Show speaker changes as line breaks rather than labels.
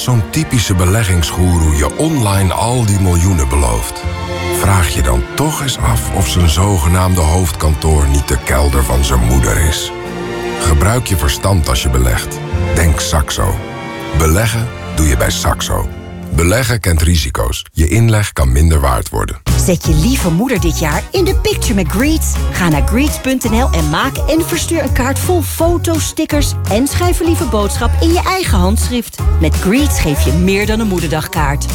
Zo'n typische beleggingsgoeroe je online al die miljoenen belooft. Vraag je dan toch eens af of zijn zogenaamde hoofdkantoor niet de kelder van zijn moeder is. Gebruik je verstand als je belegt. Denk Saxo. Beleggen doe je bij Saxo. Beleggen kent risico's. Je inleg kan minder waard worden.
Zet je lieve moeder dit jaar in de picture met Greets. Ga naar greets.nl en maak en verstuur een kaart vol foto's, stickers en schrijf een lieve boodschap in je eigen handschrift. Met Greets geef je meer dan een moederdagkaart.